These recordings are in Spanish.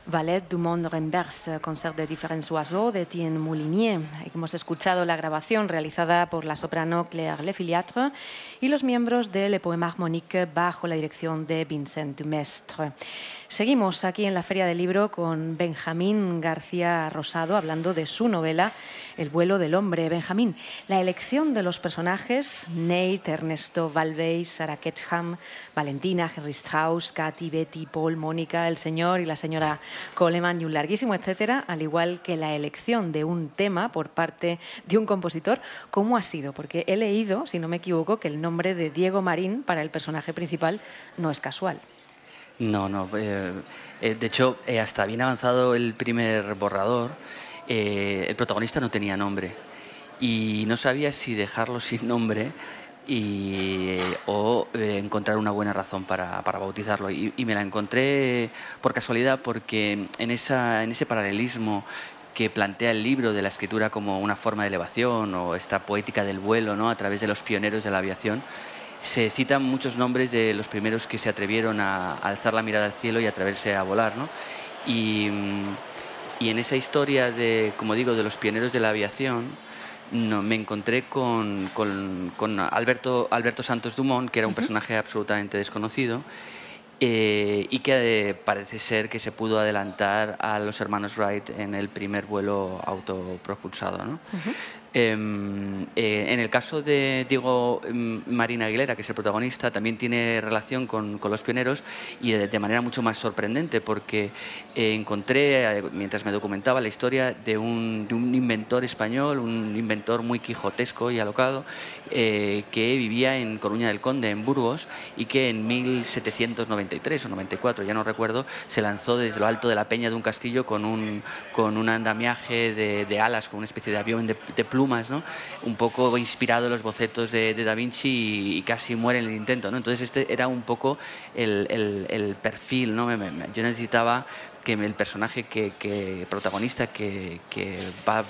Ballet du monde renverse, concert de différents oiseaux de Etienne Moulinier. Hemos escuchado la grabación realizada por la soprano Claire Lefiliatre y los miembros de Le Poème Harmonique bajo la dirección de Vincent Dumestre. Seguimos aquí en la Feria del Libro con Benjamín García Rosado hablando de su novela El vuelo del hombre. Benjamín, la elección de los personajes, Nate, Ernesto Valveis, Sarah Ketchum, Valentina, Henry Strauss, Katy, Betty, Paul, Mónica, el señor y la señora Coleman y un larguísimo etcétera, al igual que la elección de un tema por parte de un compositor, ¿cómo ha sido? Porque he leído, si no me equivoco, que el nombre de Diego Marín para el personaje principal no es casual. No. De hecho, hasta bien avanzado el primer borrador, el protagonista no tenía nombre y no sabía si dejarlo sin nombre o encontrar una buena razón para bautizarlo. Y me la encontré por casualidad porque en ese paralelismo que plantea el libro de la escritura como una forma de elevación o esta poética del vuelo, ¿no?, a través de los pioneros de la aviación, se citan muchos nombres de los primeros que se atrevieron a alzar la mirada al cielo y atreverse a volar, ¿no? Y en esa historia de, como digo, de los pioneros de la aviación, me encontré con Alberto Santos Dumont, que era un personaje absolutamente desconocido, y que parece ser que se pudo adelantar a los hermanos Wright en el primer vuelo autopropulsado, ¿no? En el caso de Diego Marín Aguilera, que es el protagonista, también tiene relación con los pioneros y de manera mucho más sorprendente, porque encontré, mientras me documentaba, la historia de un inventor español, un inventor muy quijotesco y alocado, que vivía en Coruña del Conde, en Burgos, y que en 1793 o 94, ya no recuerdo, se lanzó desde lo alto de la peña de un castillo con un andamiaje de alas, con una especie de avión de plumas, ¿no?, un poco inspirado en los bocetos de Da Vinci, y casi muere en el intento, ¿no? Entonces este era un poco el perfil, ¿no? Yo necesitaba que el personaje protagonista que va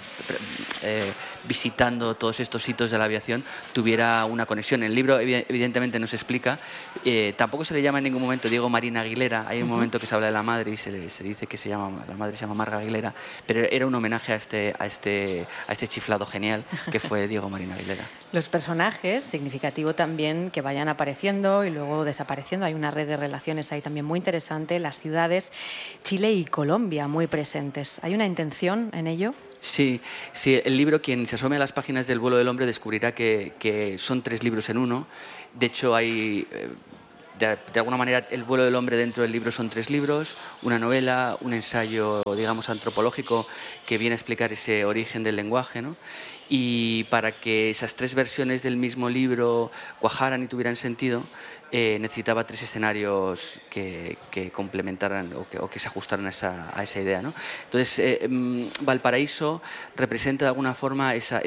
visitando todos estos hitos de la aviación tuviera una conexión. En el libro evidentemente no se explica, tampoco se le llama en ningún momento Diego Marín Aguilera. Hay un momento que se habla de la madre y se dice que la madre se llama Marga Aguilera, pero era un homenaje a este chiflado genial que fue Diego Marín Aguilera. Los personajes, significativo también que vayan apareciendo y luego desapareciendo. Hay una red de relaciones ahí también muy interesante. Las ciudades Chile y Colombia muy presentes. ¿Hay una intención en ello? Sí, el libro, quien se asome a las páginas del vuelo del hombre descubrirá que son 3 libros en uno. De hecho, hay... De alguna manera, el vuelo del hombre dentro del libro son 3 libros, una novela, un ensayo, digamos, antropológico que viene a explicar ese origen del lenguaje, ¿no? Y para que esas 3 versiones del mismo libro cuajaran y tuvieran sentido, necesitaba 3 escenarios que complementaran o que se ajustaran a esa idea, ¿no? Entonces, Valparaíso representa de alguna forma ese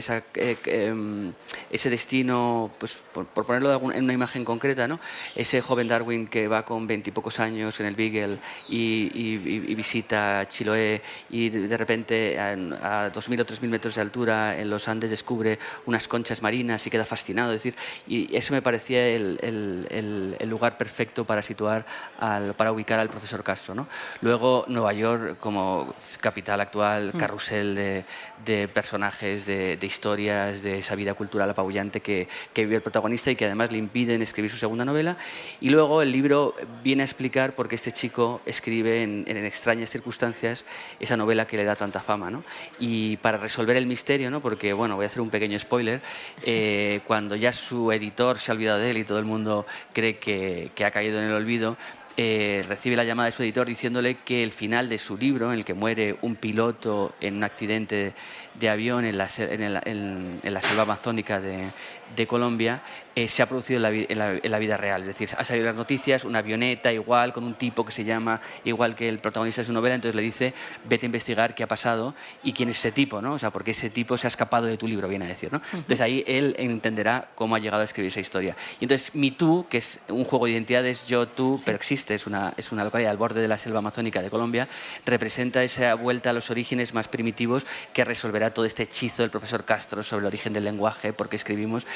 destino, pues, por ponerlo en una imagen concreta, ¿no? Ese joven Darwin que va con 20 y pocos años en el Beagle y visita Chiloé, y de repente a 2.000 o 3.000 metros de altura en los Andes descubre unas conchas marinas y queda fascinado. Es decir, y eso me parecía el lugar perfecto para para ubicar al profesor Castro, ¿no? Luego Nueva York como capital actual, carrusel de personajes, de historias, de esa vida cultural apabullante que vive el protagonista y que además le impiden escribir su segunda novela. Y luego el libro viene a explicar por qué este chico escribe en extrañas circunstancias esa novela que le da tanta fama, ¿no? Y para resolver el misterio, ¿no?, porque, bueno, voy a hacer un pequeño spoiler, cuando ya su editor se ha olvidado de él y todo el mundo cree que ha caído en el olvido, recibe la llamada de su editor diciéndole que el final de su libro, en el que muere un piloto en un accidente de avión en la selva amazónica de Colombia, se ha producido en la vida real. Es decir, ha salido en las noticias una avioneta igual, con un tipo que se llama igual que el protagonista de su novela. Entonces le dice: vete a investigar qué ha pasado y quién es ese tipo, ¿no? O sea, porque ese tipo se ha escapado de tu libro, viene a decir, ¿no? Entonces ahí él entenderá cómo ha llegado a escribir esa historia. Y entonces Mi Tú, que es un juego de identidades, yo, tú, pero existe, es una localidad al borde de la selva amazónica de Colombia, representa esa vuelta a los orígenes más primitivos que resolverá todo este hechizo del profesor Castro sobre el origen del lenguaje, porque escribimos,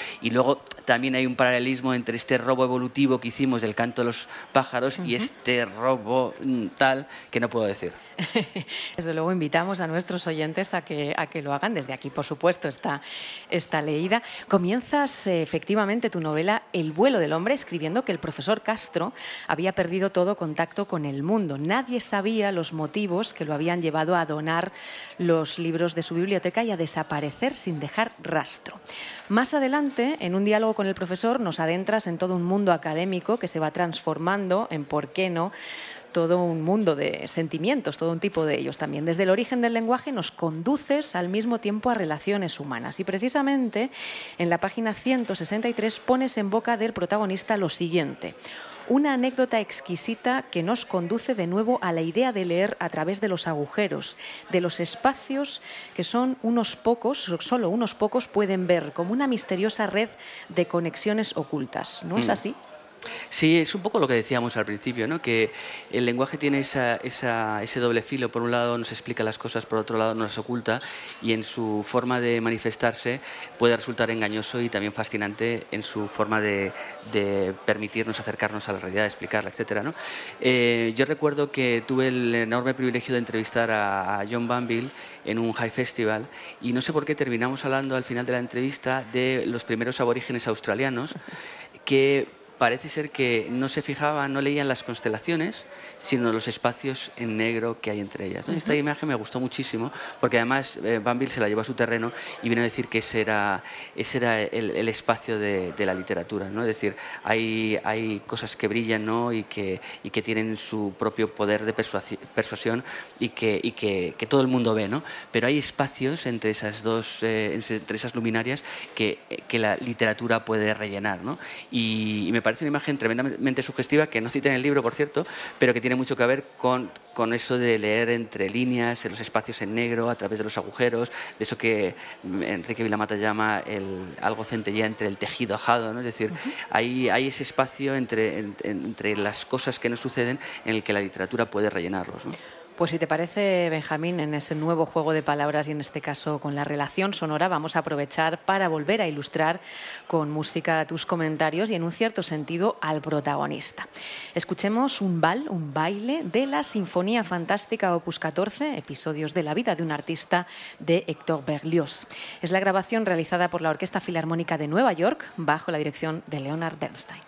Y luego también hay un paralelismo entre este robo evolutivo que hicimos del canto de los pájaros y este robo tal que no puedo decir. Desde luego invitamos a nuestros oyentes a que lo hagan. Desde aquí, por supuesto, está leída. Comienzas efectivamente tu novela El vuelo del hombre escribiendo que el profesor Castro había perdido todo contacto con el mundo. Nadie sabía los motivos que lo habían llevado a donar los libros de su biblioteca y a desaparecer sin dejar rastro. Más adelante, en un diálogo con el profesor, nos adentras en todo un mundo académico que se va transformando en, ¿por qué no?, todo un mundo de sentimientos, todo un tipo de ellos también. Desde el origen del lenguaje nos conduces al mismo tiempo a relaciones humanas. Y precisamente en la página 163 pones en boca del protagonista lo siguiente: una anécdota exquisita que nos conduce de nuevo a la idea de leer a través de los agujeros, de los espacios que son unos pocos, solo unos pocos pueden ver, como una misteriosa red de conexiones ocultas. ¿No es así? Sí, es un poco lo que decíamos al principio, ¿no? Que el lenguaje tiene ese doble filo. Por un lado nos explica las cosas, por otro lado nos las oculta, y en su forma de manifestarse puede resultar engañoso y también fascinante en su forma de permitirnos acercarnos a la realidad, explicarla, etcétera, ¿no? Yo recuerdo que tuve el enorme privilegio de entrevistar a John Banville en un High Festival, y no sé por qué terminamos hablando al final de la entrevista de los primeros aborígenes australianos que parece ser que no se fijaban, no leían las constelaciones, sino los espacios en negro que hay entre ellas, ¿no? Esta imagen me gustó muchísimo, porque además Banville se la llevó a su terreno y vino a decir que ese era el espacio de la literatura, ¿no? Es decir, hay cosas que brillan, ¿no? y que tienen su propio poder de persuasión y que todo el mundo ve, ¿no? Pero hay espacios entre esas dos, entre esas luminarias que la literatura puede rellenar, ¿no? Y me parece una imagen tremendamente sugestiva, que no cita en el libro, por cierto, pero que tiene mucho que ver con eso de leer entre líneas, en los espacios en negro, a través de los agujeros, de eso que Enrique Vilamata llama algo centellea entre el tejido ajado, ¿no? Es decir, hay ese espacio entre las cosas que nos suceden en el que la literatura puede rellenarlos, ¿no? Pues si te parece, Benjamín, en ese nuevo juego de palabras y en este caso con la relación sonora, vamos a aprovechar para volver a ilustrar con música tus comentarios y en un cierto sentido al protagonista. Escuchemos un baile de la Sinfonía Fantástica Opus 14, episodios de la vida de un artista, de Héctor Berlioz. Es la grabación realizada por la Orquesta Filarmónica de Nueva York bajo la dirección de Leonard Bernstein.